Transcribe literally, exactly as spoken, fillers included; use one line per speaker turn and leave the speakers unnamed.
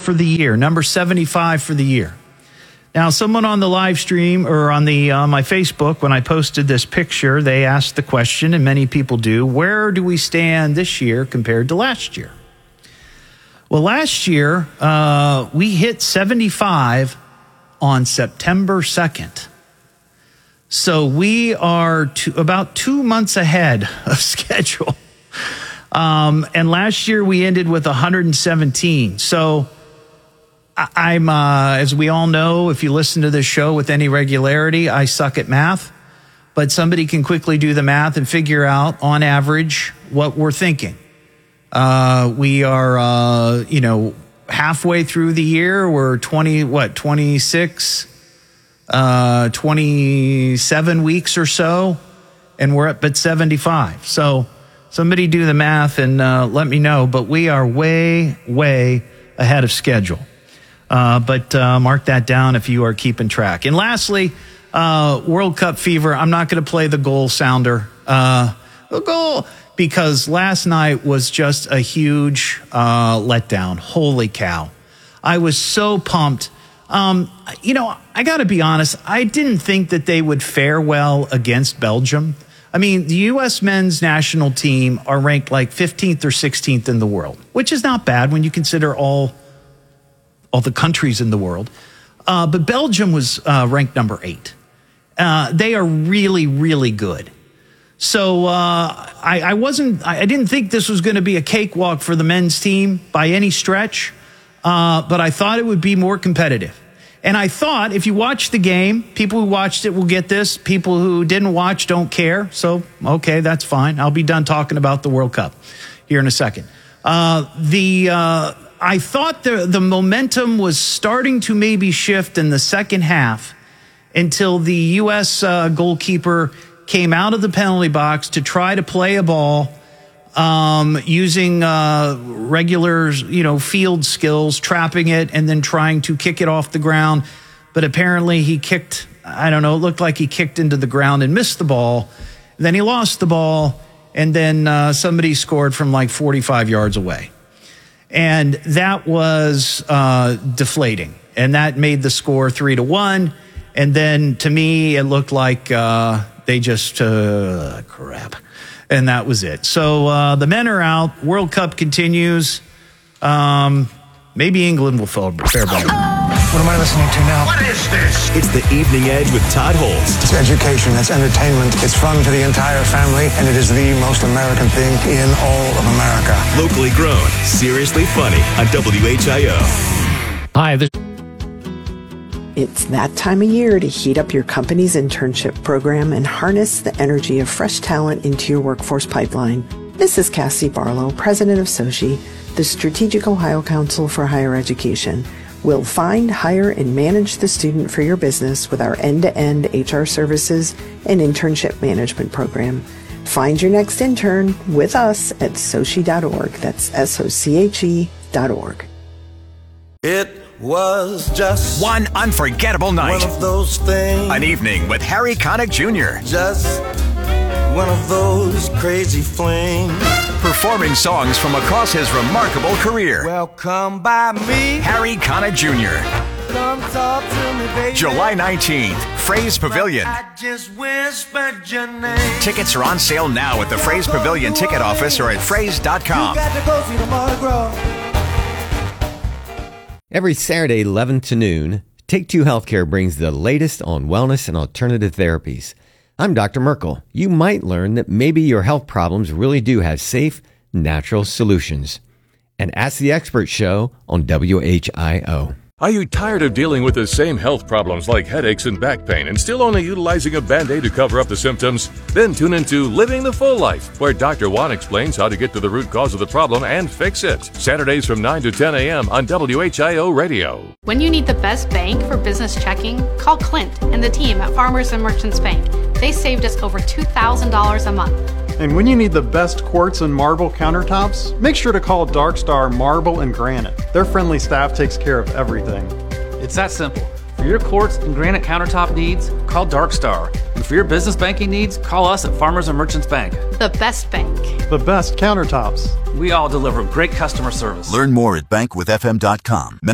for the year, number seventy-five for the year. Now, someone on the live stream or on the uh, my Facebook, when I posted this picture, they asked the question, and many people do, where do we stand this year compared to last year? Well, last year, uh, we hit seventy-five on September second. So we are two, about two months ahead of schedule. Um, and last year we ended with one hundred seventeen. So I, I'm, uh, as we all know, if you listen to this show with any regularity, I suck at math. But somebody can quickly do the math and figure out, on average, what we're thinking. Uh, we are, uh, you know, halfway through the year. We're twenty, what, twenty-six, uh, twenty-seven weeks or so, and we're up at seventy-five. So somebody do the math and uh, let me know. But we are way, way ahead of schedule. Uh, but uh, mark that down if you are keeping track. And lastly, uh, World Cup fever. I'm not going to play the goal sounder. Uh, the goal. Because last night was just a huge uh, letdown. Holy cow. I was so pumped. Um, you know, I got to be honest. I didn't think that they would fare well against Belgium. I mean, the U S men's national team are ranked like fifteenth or sixteenth in the world, which is not bad when you consider all, all the countries in the world. Uh, but Belgium was uh, ranked number eight. Uh, they are really, really good. So uh, I, I wasn't. I didn't think this was going to be a cakewalk for the men's team by any stretch, uh, but I thought it would be more competitive. And I thought if you watch the game, people who watched it will get this. People who didn't watch don't care. So okay, that's fine. I'll be done talking about the World Cup here in a second. Uh, the uh, I thought the the momentum was starting to maybe shift in the second half until the U S uh, goalkeeper came out of the penalty box to try to play a ball um, using uh, regular, you know, field skills, trapping it and then trying to kick it off the ground. But apparently he kicked, I don't know, it looked like he kicked into the ground and missed the ball. Then he lost the ball, and then uh, somebody scored from like forty-five yards away. And that was uh, deflating. And that made the score three to one. And then to me, it looked like uh, they just, uh, crap. And that was it. So uh, the men are out. World Cup continues. Um, maybe England will fare better.
What am I listening to now?
What is this?
It's the Evening Edge with Todd Holst.
It's education, it's entertainment, it's fun to the entire family, and it is the most American thing in all of America.
Locally grown, seriously funny on W H I O.
Hi, this
It's that time of year to heat up your company's internship program and harness the energy of fresh talent into your workforce pipeline. This is Cassie Barlow, president of SOCHI, the Strategic Ohio Council for Higher Education. We'll find, hire, and manage the student for your business with our end-to-end H R services and internship management program. Find your next intern with us at sochi dot org. That's S O C H E dot org.
It was just
one unforgettable night.
One of those things.
An evening with Harry Connick Junior
Just one of those crazy flings.
Performing songs from across his remarkable career.
Well, come by me,
Harry Connick Junior
Come talk to me, baby.
July nineteenth, Fraze Pavilion.
I just whispered your name.
Tickets are on sale now at the Fraze Pavilion ticket office or at fraze dot com.
You got to go see the Mardi Gras.
Every Saturday, eleven to noon, Take Two Healthcare brings the latest on wellness and alternative therapies. I'm Doctor Merkel. You might learn that maybe your health problems really do have safe, natural solutions. And Ask the Expert Show on W H I O.
Are you tired of dealing with the same health problems like headaches and back pain and still only utilizing a Band-Aid to cover up the symptoms? Then tune into Living the Full Life, where Doctor Juan explains how to get to the root cause of the problem and fix it. Saturdays from nine to ten a.m. on W H I O Radio.
When you need the best bank for business checking, call Clint and the team at Farmers and Merchants Bank. They saved us over two thousand dollars a month.
And when you need the best quartz and marble countertops, make sure to call Dark Star Marble and Granite. Their friendly staff takes care of everything.
It's that simple. For your quartz and granite countertop needs, call Dark Star. And for your business banking needs, call us at Farmers and Merchants Bank.
The best bank.
The best countertops.
We all deliver great customer service.
Learn more at bank with f m dot com.